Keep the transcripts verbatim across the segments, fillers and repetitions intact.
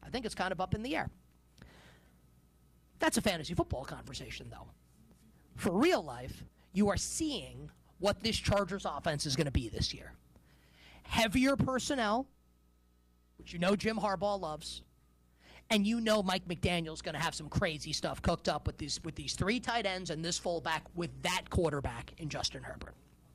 I think it's kind of up in the air. That's a fantasy football conversation, though. For real life, you are seeing what this Chargers offense is going to be this year. Heavier personnel, which you know Jim Harbaugh loves, and you know Mike McDaniel's going to have some crazy stuff cooked up with these with these three tight ends and this fullback with that quarterback in Justin Herbert.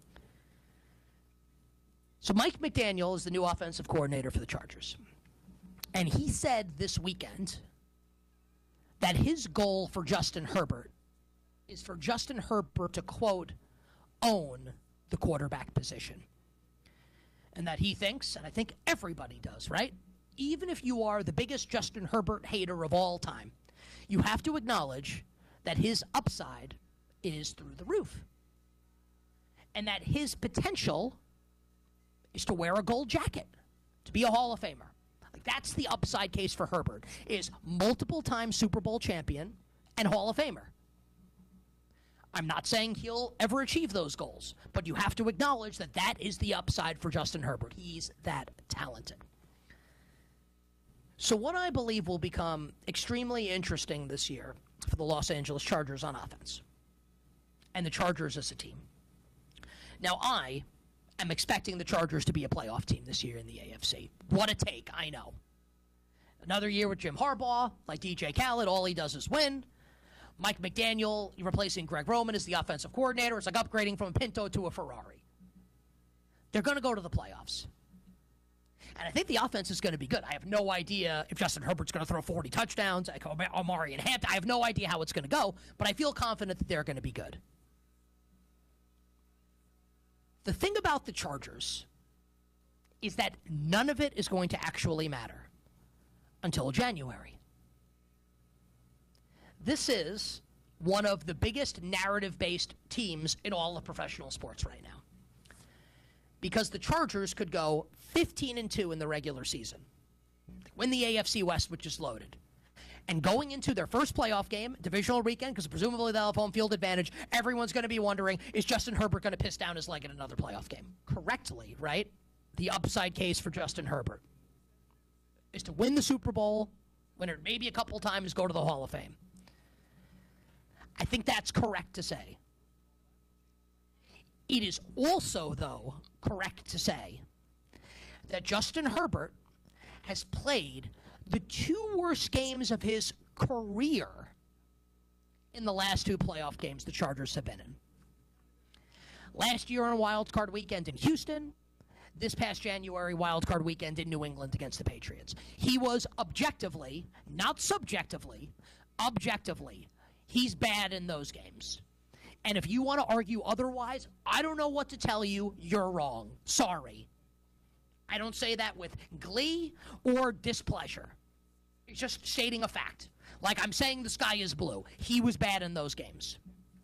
So Mike McDaniel is the new offensive coordinator for the Chargers. And he said this weekend that his goal for Justin Herbert is for Justin Herbert to, quote, own the quarterback position. And that he thinks, and I think everybody does, right? Even if you are the biggest Justin Herbert hater of all time, you have to acknowledge that his upside is through the roof. And that his potential is to wear a gold jacket, to be a Hall of Famer. Like, that's the upside case for Herbert, is multiple-time Super Bowl champion and Hall of Famer. I'm not saying he'll ever achieve those goals, but you have to acknowledge that that is the upside for Justin Herbert. He's that talented. So what I believe will become extremely interesting this year for the Los Angeles Chargers on offense, and the Chargers as a team. Now, I am expecting the Chargers to be a playoff team this year in the A F C. What a take, I know. Another year with Jim Harbaugh, like D J Khaled, all he does is win. Mike McDaniel replacing Greg Roman as the offensive coordinator. It's like upgrading from a Pinto to a Ferrari. They're going to go to the playoffs. And I think the offense is going to be good. I have no idea if Justin Herbert's going to throw forty touchdowns, like Omari and Hampton. I have no idea how it's going to go, but I feel confident that they're going to be good. The thing about the Chargers is that none of it is going to actually matter until January. This is one of the biggest narrative-based teams in all of professional sports right now. Because the Chargers could go fifteen and two in the regular season, win the A F C West, which is loaded. And going into their first playoff game, divisional weekend, because presumably they'll have home field advantage, everyone's going to be wondering, is Justin Herbert going to piss down his leg in another playoff game? Correctly, right? The upside case for Justin Herbert is to win the Super Bowl, win it maybe a couple times, go to the Hall of Fame. I think that's correct to say. It is also, though, correct to say that Justin Herbert has played the two worst games of his career in the last two playoff games the Chargers have been in. Last year on Wild Card Weekend in Houston, this past January Wild Card Weekend in New England against the Patriots. He was objectively, not subjectively, objectively, he's bad in those games. And if you want to argue otherwise, I don't know what to tell you. You're wrong. Sorry. I don't say that with glee or displeasure. It's just stating a fact. Like I'm saying the sky is blue. He was bad in those games.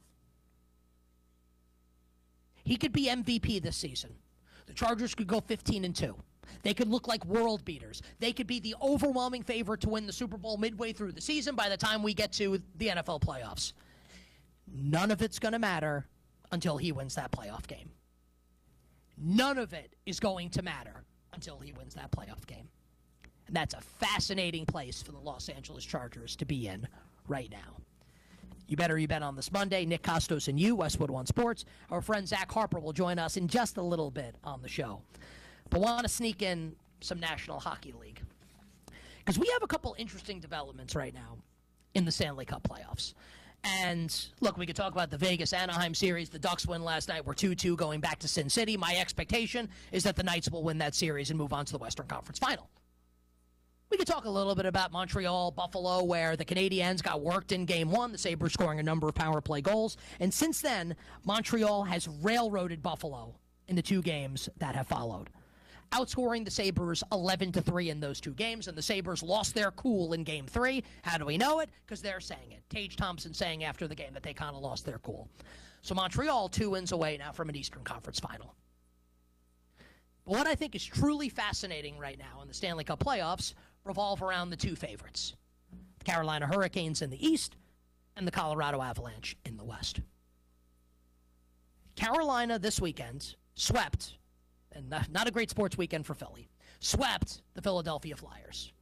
He could be M V P this season. The Chargers could go fifteen and two. They could look like world beaters. They could be the overwhelming favorite to win the Super Bowl midway through the season by the time we get to the N F L playoffs. None of it's going to matter until he wins that playoff game. None of it is going to matter until he wins that playoff game. And that's a fascinating place for the Los Angeles Chargers to be in right now. You better you bet on this Monday. Nick Costos and you, Westwood One Sports. Our friend Zach Harper will join us in just a little bit on the show. But want to sneak in some National Hockey League. Because we have a couple interesting developments right now in the Stanley Cup playoffs. And, look, we could talk about the Vegas-Anaheim series. The Ducks win last night. We're two two going back to Sin City. My expectation is that the Knights will win that series and move on to the Western Conference Final. We could talk a little bit about Montreal, Buffalo, where the Canadiens got worked in Game one, the Sabres scoring a number of power play goals. And since then, Montreal has railroaded Buffalo in the two games that have followed, outscoring the Sabres eleven to three in those two games, and the Sabres lost their cool in Game three. How do we know it? Because they're saying it. Tage Thompson saying after the game that they kind of lost their cool. So Montreal, two wins away now from an Eastern Conference Final. But what I think is truly fascinating right now in the Stanley Cup playoffs revolve around the two favorites, the Carolina Hurricanes in the East and the Colorado Avalanche in the West. Carolina this weekend swept, and not a great sports weekend for Philly, swept the Philadelphia Flyers.